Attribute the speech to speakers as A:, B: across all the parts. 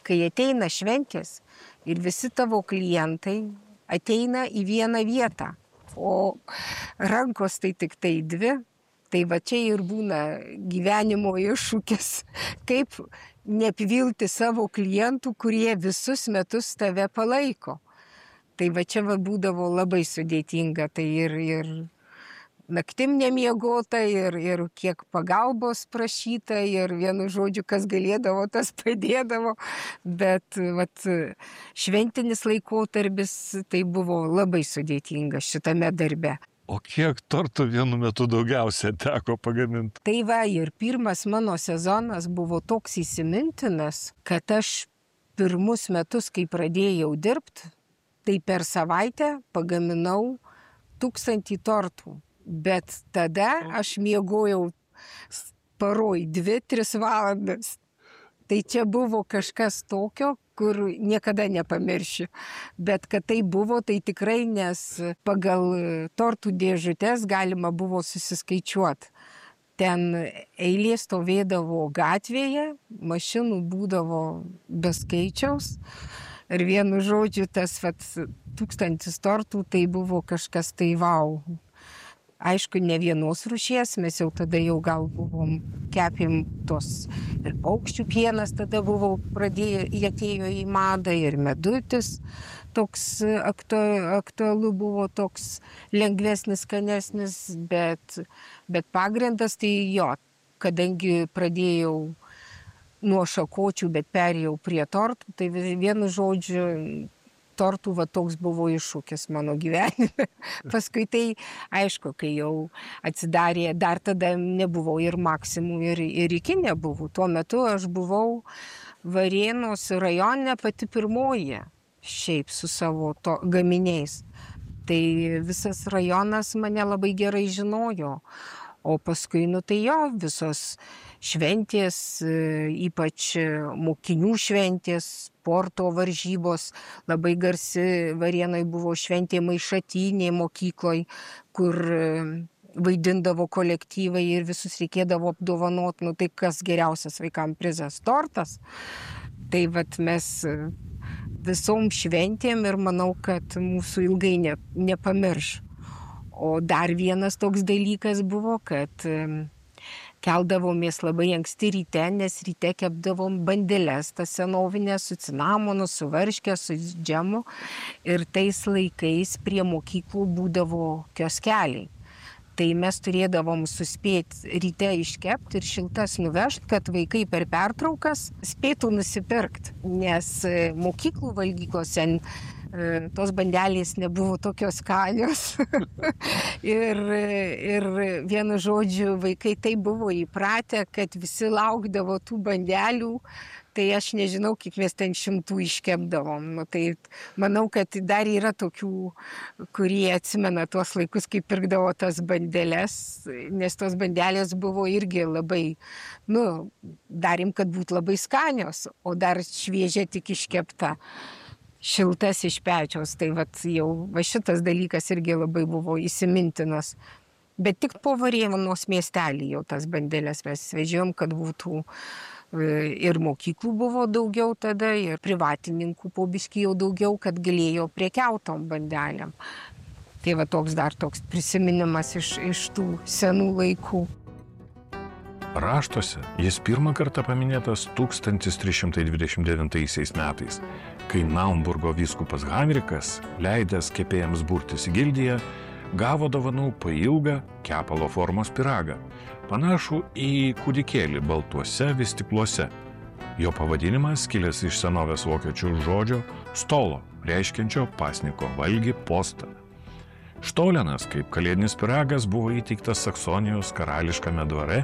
A: kai ateina šventės ir visi tavo klientai ateina į vieną vietą, o rankos tai tik tai dvi, tai va čia ir būna gyvenimo iššūkis, kaip neapvilti savo klientų, kurie visus metus tave palaiko. Tai va čia būdavo labai sudėtinga, tai ir naktim nemiegota, ir kiek pagalbos prašyta, ir vienu žodžiu, kas galėdavo, tas padėdavo, bet vat, šventinis laikotarpis tai buvo labai sudėtinga šitame darbe.
B: O kiek tortų vienu metu daugiausia teko pagaminti?
A: Tai va, ir pirmas mano sezonas buvo toks įsimintinas, kad aš pirmus metus, kai pradėjau dirbti, tai per savaitę pagaminau 1000 tortų. Bet tada aš miegojau paroj 2-3 valandas. Tai čia buvo kažkas tokio, kur niekada nepamiršiu. Bet kad tai buvo, tai tikrai, nes pagal tortų dėžutes galima buvo susiskaičiuoti. Ten eilė stovėdavo gatvėje, mašinų būdavo be skaičiaus. Ir vienu žodžiu, tas 1000 tortų tai buvo kažkas tai vau. Aišku, ne vienos rūšies, mes jau tada jau gal buvom kepėm tos ir paukščių pienas tada buvo atėjo į madą ir medutis toks aktualu buvo, toks lengvesnis, skanesnis, bet pagrindas tai jo, kadangi pradėjau nuo šakočių, bet perėjau prie tortų, tai vienu žodžiu tortų toks buvo iššūkis mano gyvenime. Paskui tai, aišku, kai jau atsidarė, dar tada nebuvau ir Maksimų, ir iki nebuvau. Tuo metu aš buvau Varėnos rajone pati pirmoji, šiaip su savo gaminiais. Tai visas rajonas mane labai gerai žinojo. O paskui, tai jo, visos šventės, ypač mokinių šventės, sporto varžybos, labai garsi Varėnoj buvo šventė Maišatinė mokykloj, kur vaidindavo kolektyvai ir visus reikėdavo apdovanoti, tai kas geriausias vaikam prizas tortas. Tai vat mes visom šventėm ir manau, kad mūsų ilgai nepamirš. O dar vienas toks dalykas buvo, kad keldavomės labai anksti ryte, nes ryte kepdavom bandeles, tas senovinės su cinamonu, su varške, su džemu. Ir tais laikais prie mokyklų būdavo kioskeliai. Tai mes turėdavom suspėti ryte iškepti ir šiltas nuvežti, kad vaikai per pertraukas spėtų nusipirkti. Nes mokyklų valgyklose tos bandelės nebuvo tokios skanios. ir vienu žodžiu, vaikai taip buvo įpratę, kad visi laukdavo tų bandelių. Tai aš nežinau, kiek mes ten 100 iškepdavom. Tai manau, kad dar yra tokių, kurie atsimena tuos laikus, kai pirkdavo tas bandeles, nes tos bandelės buvo irgi labai, darėm, kad būtų labai skanios, o dar šviežia tik iškepta. Šiltas iš pečiaus, tai šitas dalykas irgi labai buvo įsimintinas. Bet tik po Varėnos miestelį jau tas bandelės mes vežėjom, kad būtų ir mokyklų buvo daugiau tada, ir privatininkų po biškį jau daugiau, kad galėjo prekiautom bandelėm. Tai toks prisiminimas iš tų senų laikų.
B: Raštuose jis pirmą kartą paminėtas 1329 metais, kai Naumburgo vyskupas Henrikas, leidęs kepėjams burtis į gildiją, gavo dovanų pailgą kepalo formos pyragą, panašų į kūdikėlį baltuose vystikluose. Jo pavadinimas kilęs iš senovės vokiečių žodžio stolo, reiškiančio pasniko valgį postą. Štolenas, kaip kalėdinis pyragas, buvo įteiktas Saksonijos karališkame dvare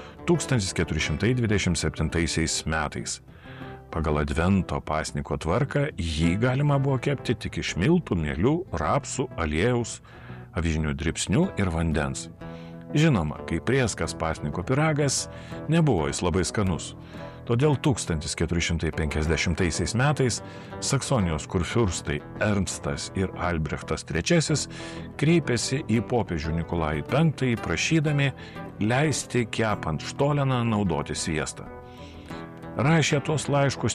B: 1427 metais. Pagal advento pasniko tvarką jį galima buvo kepti tik iš miltų, mielių, rapsų, aliejaus, avižinių dribsnių ir vandens. Žinoma, kai prieskas pasniko pyragas, nebuvo jis labai skanus. Todėl 1450 metais Saksonijos kurfiurstai Ernstas ir Albrechtas III kreipėsi į popiežių Nikolajų V prašydami leisti kepant štoleną naudoti sviestą. Rašė tuos laiškus